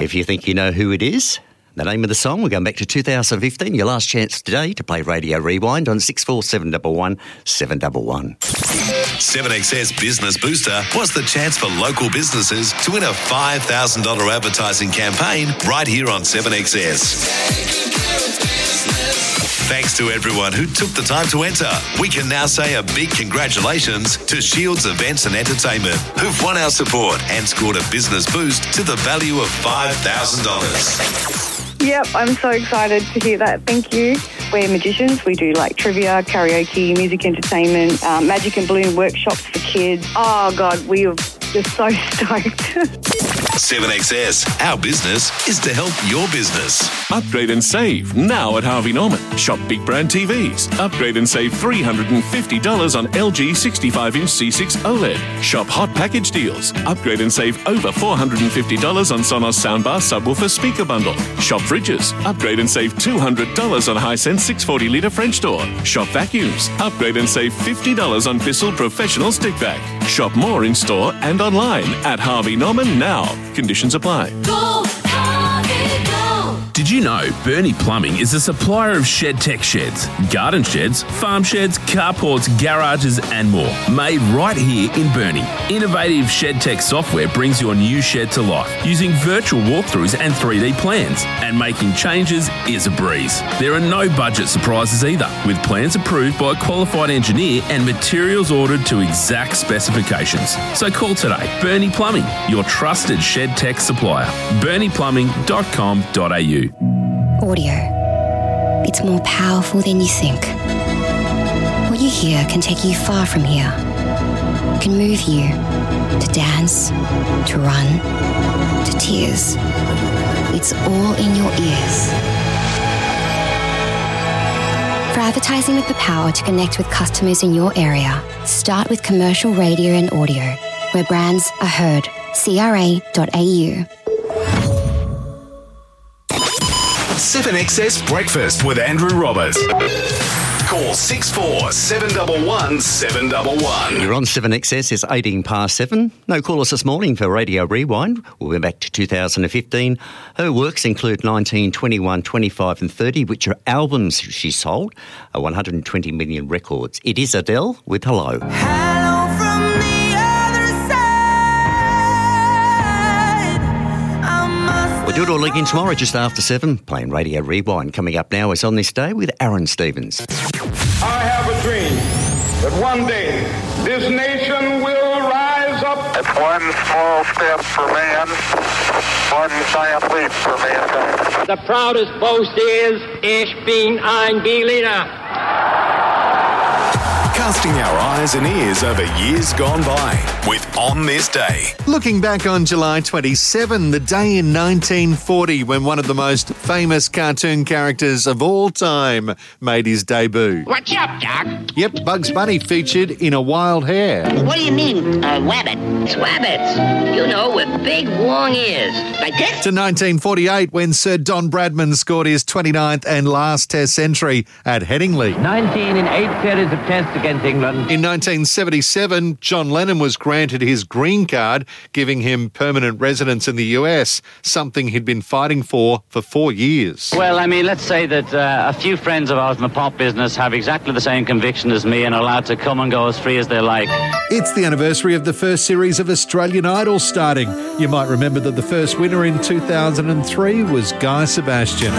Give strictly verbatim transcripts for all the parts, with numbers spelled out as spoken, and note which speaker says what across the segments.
Speaker 1: If you think you know who it is, the name of the song, we're going back to two thousand fifteen. Your last chance today to play Radio Rewind on six four seven one one seven one one.
Speaker 2: seven X S Business Booster was the chance for local businesses to win a five thousand dollars advertising campaign right here on seven X S. Thanks to everyone who took the time to enter. We can now say a big congratulations to Shields Events and Entertainment, who've won our support and scored a business boost to the value of five thousand dollars.
Speaker 3: Yep, I'm so excited to hear that. Thank you. We're magicians. We do like trivia, karaoke, music entertainment, um, magic and balloon workshops for kids. Oh, God, we are just so stoked.
Speaker 2: seven X S, our business is to help your business.
Speaker 4: Upgrade and save now at Harvey Norman. Shop big brand T Vs. Upgrade and save three hundred fifty dollars on L G sixty-five inch C six OLED. Shop hot package deals. Upgrade and save over four hundred fifty dollars on Sonos soundbar subwoofer speaker bundle. Shop fridges. Upgrade and save two hundred dollars on Hisense six forty litre French door. Shop vacuums. Upgrade and save fifty dollars on Bissell Professional Stick Vac. Shop more in store and online at Harvey Norman now. Conditions apply.
Speaker 5: Go, Harvey, go!
Speaker 6: Did you know Bernie Plumbing is a supplier of shed tech sheds, garden sheds, farm sheds, carports, garages and more, made right here in Bernie. Innovative shed tech software brings your new shed to life using virtual walkthroughs and three D plans, and making changes is a breeze. There are no budget surprises either, with plans approved by a qualified engineer and materials ordered to exact specifications. So call today. Bernie Plumbing, your trusted shed tech supplier. bernie plumbing dot com dot a u.
Speaker 7: Audio. It's more powerful than you think. What you hear can take you far from here. It can move you to dance, to run, to tears. It's all in your ears. For advertising with the power to connect with customers in your area, start with commercial radio and audio, where brands are heard. C R A dot A U.
Speaker 2: seven X S Breakfast with Andrew Roberts. Call six four seven one one seven one one.
Speaker 1: You're on seven X S, it's eighteen past seven. No callers this morning for Radio Rewind. We'll be back to two thousand fifteen. Her works include nineteen, twenty-one, twenty-five and thirty, which are albums she sold, uh, one hundred twenty million records. It is Adele with Hello.
Speaker 5: Hello from the other side. I must
Speaker 1: We'll do it all again tomorrow just after seven. Playing Radio Rewind. Coming up now is On This Day with Aaron Stevens.
Speaker 8: I have a dream that one day this nation will rise up.
Speaker 9: It's one small step for man, one giant leap for mankind.
Speaker 10: The proudest boast is, Ich bin ein Berliner.
Speaker 2: Casting our eyes and ears over years gone by with On This Day.
Speaker 11: Looking back on July twenty-seventh, the day in nineteen forty when one of the most famous cartoon characters of all time made his debut.
Speaker 10: What's up, Doc?
Speaker 11: Yep, Bugs Bunny featured in A Wild Hare.
Speaker 10: What do you mean, a wabbit? It's wabbits. You know, with big, long ears. Like this?
Speaker 11: To nineteen forty-eight when Sir Don Bradman scored his twenty-ninth and last Test century at Headingley.
Speaker 10: nineteen in eight series of tests against England.
Speaker 11: In nineteen seventy-seven, John Lennon was granted his green card, giving him permanent residence in the U S, something he'd been fighting for for four years.
Speaker 10: Well, I mean, let's say that uh, a few friends of ours in the pop business have exactly the same conviction as me and are allowed to come and go as free as they like.
Speaker 11: It's the anniversary of the first series of Australian Idol starting. You might remember that the first winner in two thousand three was Guy Sebastian.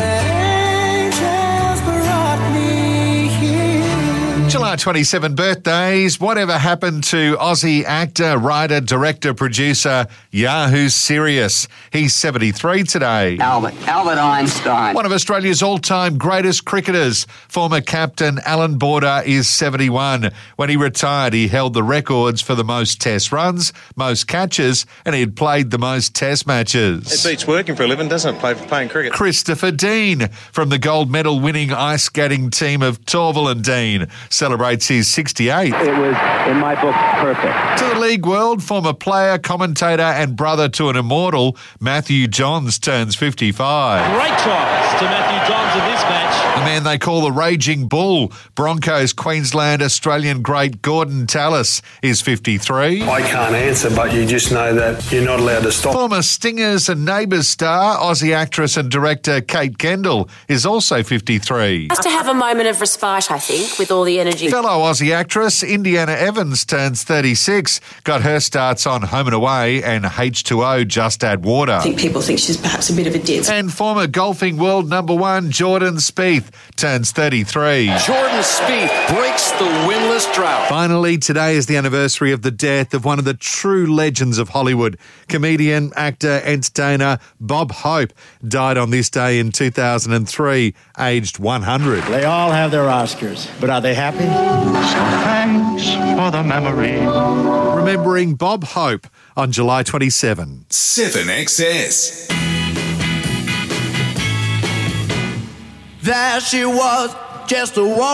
Speaker 11: July twenty-seventh birthdays. Whatever happened to Aussie actor, writer, director, producer Yahoo Serious? He's seventy-three today.
Speaker 10: Albert. Albert Einstein.
Speaker 11: One of Australia's all-time greatest cricketers, former captain Alan Border, is seventy-one. When he retired, he held the records for the most test runs, most catches, and he had played the most test matches.
Speaker 12: It beats working for a living, doesn't it, play, playing cricket?
Speaker 11: Christopher Dean, from the gold medal winning ice skating team of Torvill and Dean, celebrates his sixty-eighth.
Speaker 13: It was, in my book, perfect.
Speaker 11: To the league world, former player, commentator and brother to an immortal, Matthew Johns turns fifty-five.
Speaker 14: Great tries to Matthew Johns in this match.
Speaker 11: The man they call the Raging Bull, Broncos Queensland Australian great Gordon Tallis is fifty-three.
Speaker 15: I can't answer, but you just know that you're not allowed to stop.
Speaker 11: Former Stingers and Neighbours star, Aussie actress and director Kate Kendall is also fifty-three.
Speaker 16: Just to have a moment of respite, I think, with all the energy.
Speaker 11: Fellow Aussie actress Indiana Evans turns thirty-six, got her starts on Home and Away and H two O Just Add Water.
Speaker 17: I think people think she's perhaps a bit of a ditz.
Speaker 11: And former golfing world number one Jordan Spieth turns thirty-three.
Speaker 18: Jordan Spieth breaks the winless drought.
Speaker 11: Finally, today is the anniversary of the death of one of the true legends of Hollywood. Comedian, actor, entertainer Bob Hope died on this day in two thousand three, aged one hundred.
Speaker 19: They all have their Oscars, but are they happy?
Speaker 20: So thanks for the memory.
Speaker 11: Remembering Bob Hope on July twenty-seventh.
Speaker 2: seven X S.
Speaker 5: There she was, just a woman.